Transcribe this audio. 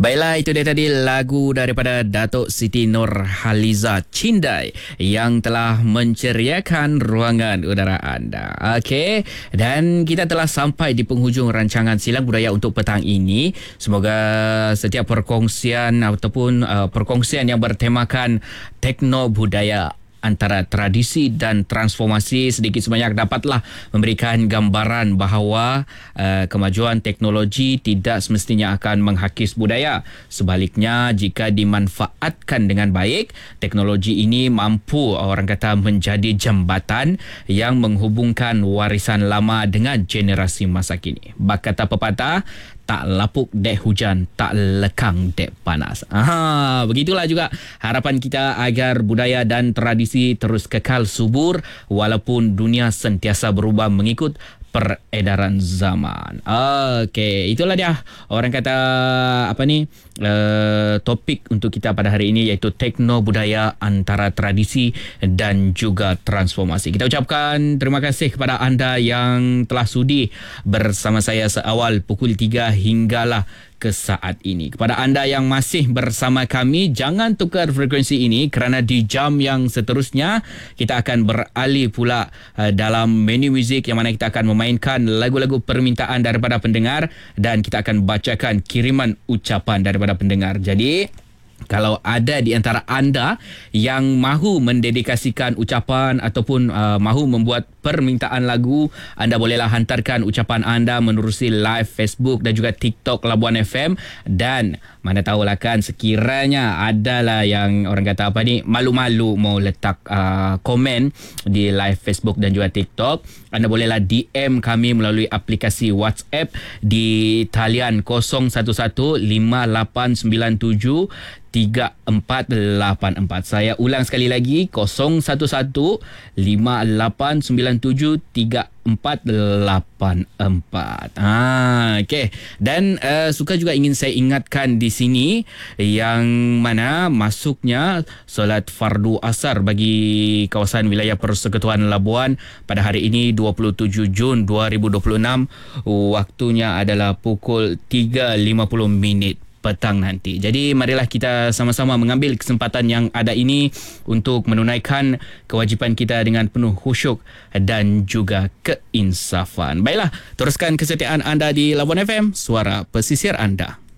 Baiklah, itu dia tadi lagu daripada Datuk Siti Nurhaliza Cindai yang telah menceriakan ruangan udara anda. Okey, dan kita telah sampai di penghujung rancangan Silang Budaya untuk petang ini. Semoga setiap perkongsian ataupun perkongsian yang bertemakan tekno budaya antara tradisi dan transformasi sedikit sebanyak dapatlah memberikan gambaran bahawa kemajuan teknologi tidak semestinya akan menghakis budaya. Sebaliknya, jika dimanfaatkan dengan baik, teknologi ini mampu orang kata menjadi jambatan yang menghubungkan warisan lama dengan generasi masa kini. Bak kata pepatah, tak lapuk dek hujan, tak lekang dek panas. Begitulah juga harapan kita agar budaya dan tradisi terus kekal subur walaupun dunia sentiasa berubah mengikut peredaran zaman. Okey, itulah dia orang kata topik untuk kita pada hari ini, iaitu tekno budaya antara tradisi dan juga transformasi. Kita ucapkan terima kasih kepada anda yang telah sudi bersama saya seawal pukul 3 hinggalah ke saat ini. Kepada anda yang masih bersama kami, jangan tukar frekuensi ini kerana di jam yang seterusnya kita akan beralih pula dalam menu muzik yang mana kita akan memainkan lagu-lagu permintaan daripada pendengar dan kita akan bacakan kiriman ucapan daripada pendengar. Jadi kalau ada di antara anda yang mahu mendedikasikan ucapan ataupun mahu membuat permintaan lagu, anda bolehlah hantarkan ucapan anda menerusi live Facebook dan juga TikTok Labuan FM. Dan mana tahulah kan, sekiranya adalah yang orang kata malu-malu mau letak komen di live Facebook dan juga TikTok, anda bolehlah DM kami melalui aplikasi WhatsApp di talian 011-5897 3484. Saya ulang sekali lagi, 011-5897-3484. Okey. Dan suka juga ingin saya ingatkan di sini yang mana masuknya solat fardu asar bagi kawasan wilayah Persekutuan Labuan pada hari ini 27 Jun 2026, waktunya adalah pukul 3.50 petang nanti. Jadi marilah kita sama-sama mengambil kesempatan yang ada ini untuk menunaikan kewajipan kita dengan penuh khusyuk dan juga keinsafan. Baiklah, teruskan kesetiaan anda di Labuan FM, suara pesisir anda.